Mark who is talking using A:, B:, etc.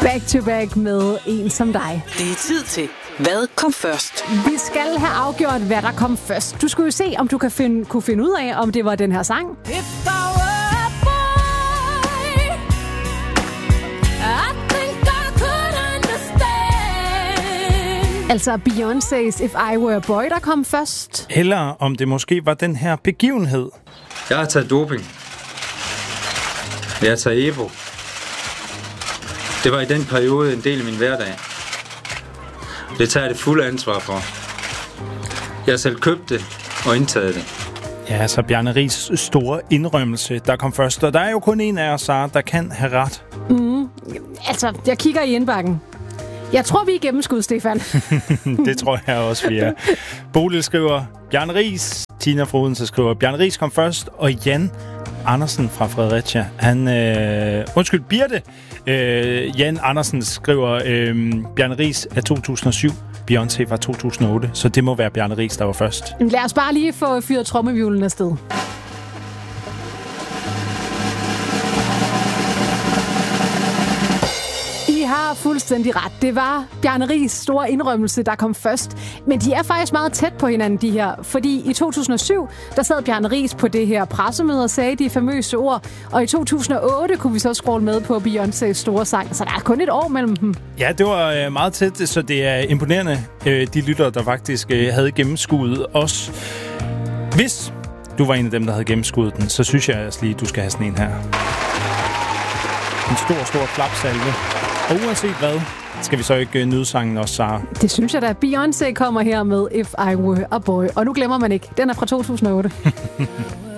A: back to back med En som dig.
B: Det er tid til Hvad kom først?
A: Vi skal have afgjort, hvad der kom først. Du skulle jo se, om du kunne finde ud af, om det var den her sang. Altså Beyoncé's If I Were a Boy, der kom først.
C: Eller om det måske var den her begivenhed.
D: Jeg har taget doping. Jeg har taget Evo. Det var i den periode en del af min hverdag. Det tager jeg det fulde ansvar for. Jeg har selv købt det og indtaget det.
C: Ja, så Bjarne Riis store indrømmelse, der kom først. Og der er jo kun en af os, Sara, der kan have ret.
A: Altså, jeg kigger i indbakken. Jeg tror, vi er gennemskud, Stefan.
C: Det tror jeg også, vi er. Bodil skriver Bjarne Riis. Tina fra Odense skriver Bjarne Riis kom først. Og Jan Andersen fra Fredericia, Birte. Jan Andersen skriver Bjarne Riis er 2007. Beyoncé var 2008. Så det må være Bjarne Riis, der var først.
A: Lad os bare lige få fyret trommehjulen afsted. I har fuldstændig ret. Det var Bjarne Riis store indrømmelse, der kom først. Men de er faktisk meget tæt på hinanden, de her. Fordi i 2007, der sad Bjarne Riis på det her pressemøde og sagde de famøse ord. Og i 2008 kunne vi så scrolle med på Beyoncés store sang. Så der er kun et år mellem dem.
C: Ja, det var meget tæt, så det er imponerende, de lyttere, der faktisk havde gennemskuet os. Hvis du var en af dem, der havde gennemskuet den, så synes jeg altså lige, du skal have sådan en her. En stor klapsalve. Og uanset hvad, skal vi så ikke nyde sangen også, Sara?
A: Det synes jeg da. Beyoncé kommer her med If I Were a Boy. Og nu glemmer man ikke, den er fra 2008.